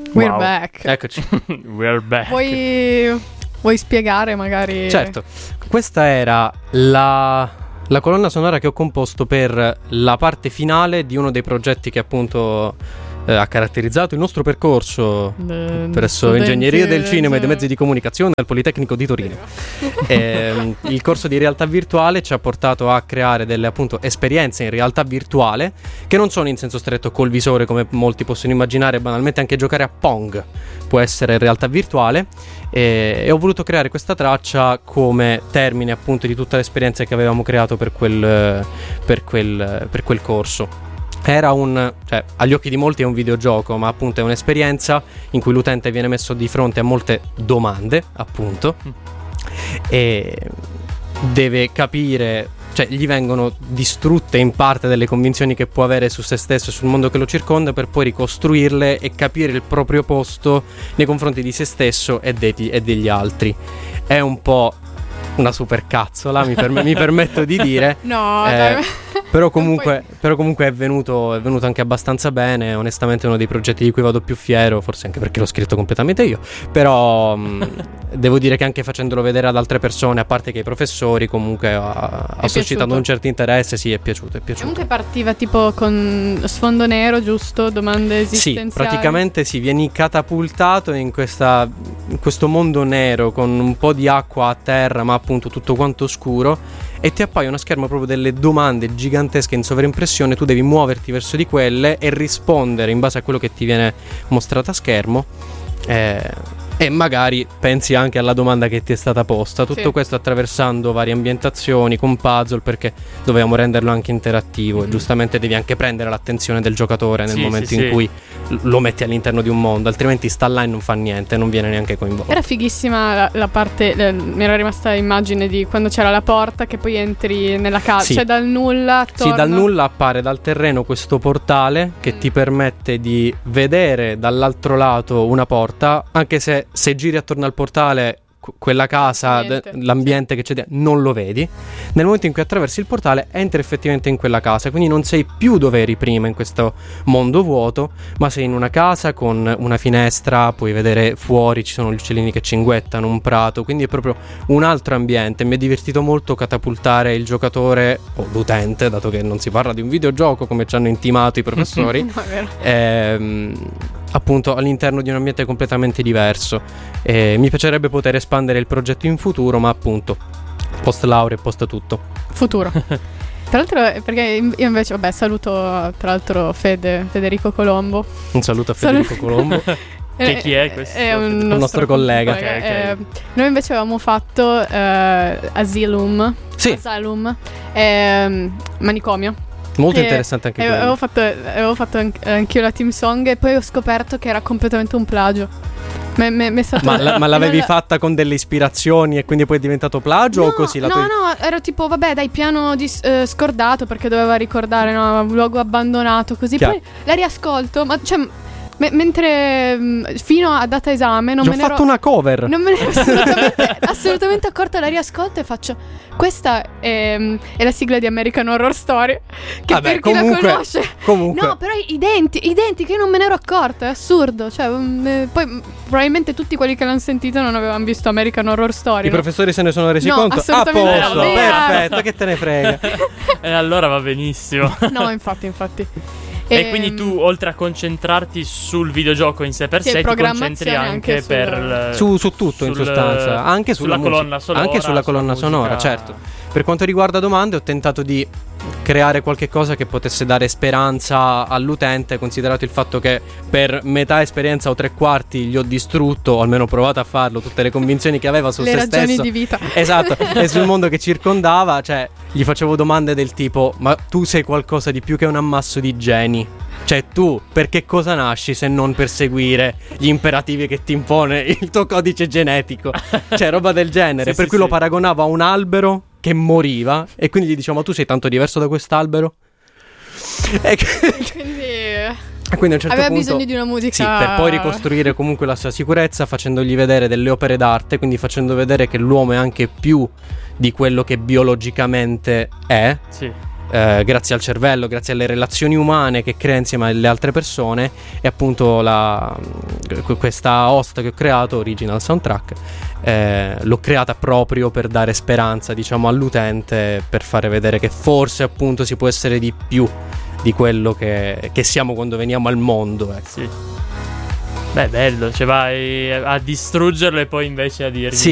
We're back. Eccoci. We're back. Vuoi spiegare magari? Certo. Questa era la colonna sonora che ho composto per la parte finale di uno dei progetti che appunto ha caratterizzato il nostro percorso presso Ingegneria del Cinema e dei Mezzi di Comunicazione al Politecnico di Torino. Il corso di realtà virtuale ci ha portato a creare delle appunto esperienze in realtà virtuale che non sono in senso stretto col visore, come molti possono immaginare. Banalmente anche giocare a Pong può essere in realtà virtuale, e ho voluto creare questa traccia come termine appunto di tutta l'esperienza che avevamo creato per quel corso. Era cioè, agli occhi di molti è un videogioco, ma appunto è un'esperienza in cui l'utente viene messo di fronte a molte domande, appunto, e deve capire, cioè gli vengono distrutte in parte delle convinzioni che può avere su se stesso e sul mondo che lo circonda, per poi ricostruirle e capire il proprio posto nei confronti di se stesso e degli altri. È un po' una supercazzola, mi permetto di dire. No, però comunque è venuto anche abbastanza bene. Onestamente è uno dei progetti di cui vado più fiero, forse anche perché l'ho scritto completamente io. Però devo dire che anche facendolo vedere ad altre persone, a parte che ai professori, comunque ha suscitato un certo interesse. Sì, è piaciuto. Comunque partiva tipo con sfondo nero, giusto? Domande esistenziali. Sì, praticamente sì, vieni catapultato in questo mondo nero con un po' di acqua a terra, ma appunto tutto quanto scuro, e ti appaiono a schermo proprio delle domande gigantesche in sovraimpressione. Tu devi muoverti verso di quelle e rispondere in base a quello che ti viene mostrato a schermo, e magari pensi anche alla domanda che ti è stata posta. Tutto questo attraversando varie ambientazioni con puzzle, perché dovevamo renderlo anche interattivo, e giustamente devi anche prendere l'attenzione del giocatore nel momento in cui lo metti all'interno di un mondo, altrimenti sta là e non fa niente, non viene neanche coinvolto. Era fighissima la parte, mi era rimasta immagine di quando c'era la porta che poi entri nella casa, cioè dal nulla attorno. Sì, dal nulla appare dal terreno questo portale che ti permette di vedere dall'altro lato una porta, anche se giri attorno al portale quella casa, l'ambiente che c'è non lo vedi. Nel momento in cui attraversi il portale entri effettivamente in quella casa, quindi non sei più dove eri prima in questo mondo vuoto, ma sei in una casa con una finestra, puoi vedere fuori, ci sono gli uccellini che cinguettano, un prato, quindi è proprio un altro ambiente. Mi è divertito molto catapultare il giocatore o l'utente, dato che non si parla di un videogioco come ci hanno intimato i professori, no, è vero. Appunto all'interno di un ambiente completamente diverso. Mi piacerebbe poter espandere il progetto in futuro, ma appunto post laurea e post tutto futuro. Tra l'altro, perché io invece saluto tra l'altro Federico Colombo. Un saluto a Federico Colombo. Che chi è questo? È un nostro collega. Okay. Noi invece avevamo fatto Asylum. Sì. Asylum, manicomio. Molto interessante anche quello. Avevo fatto anch'io la team song, e poi ho scoperto che era completamente un plagio. Ma l'avevi fatta con delle ispirazioni e quindi poi è diventato plagio, o così? No, ero tipo piano scordato, perché doveva ricordare un luogo abbandonato, così. Poi la riascolto, ma cioè mentre fino a data esame non me ne ero fatto una cover. Non me ne ero assolutamente accorta. La riascolto e faccio: questa è la sigla di American Horror Story, che per chi la conosce. Comunque. No, però identiche, io non me ne ero accorta. È assurdo. Cioè, poi probabilmente tutti quelli che l'hanno sentito non avevano visto American Horror Story. I professori se ne sono resi conto. A posto, perfetto, che te ne frega. E allora va benissimo. No, infatti. E quindi tu, oltre a concentrarti sul videogioco in sé per sé, ti concentri anche su tutto, in sostanza, anche sulla colonna sonora. Anche sulla colonna sonora, certo. Per quanto riguarda domande, ho tentato di creare qualche cosa che potesse dare speranza all'utente, considerato il fatto che per metà esperienza o 3/4 gli ho distrutto, o almeno provato a farlo, tutte le convinzioni che aveva su se stesso, le ragioni di vita. Esatto. E sul mondo che circondava. Cioè, gli facevo domande del tipo: ma tu sei qualcosa di più che un ammasso di geni? Cioè, tu per che cosa nasci se non per seguire gli imperativi che ti impone il tuo codice genetico? Cioè, roba del genere. Per cui lo paragonavo a un albero che moriva, e quindi gli dicevo: ma tu sei tanto diverso da quest'albero? E quindi a un certo aveva punto bisogno di una musica. Sì, per poi ricostruire comunque la sua sicurezza, facendogli vedere delle opere d'arte, quindi facendo vedere che l'uomo è anche più di quello che biologicamente è. Sì. grazie al cervello, grazie alle relazioni umane che crea insieme alle altre persone. E appunto questa host che ho creato, Original Soundtrack, l'ho creata proprio per dare speranza, diciamo, all'utente, per fare vedere che forse appunto si può essere di più di quello che siamo quando veniamo al mondo, ecco. Sì. Beh, bello, cioè vai a distruggerlo e poi invece a dirgli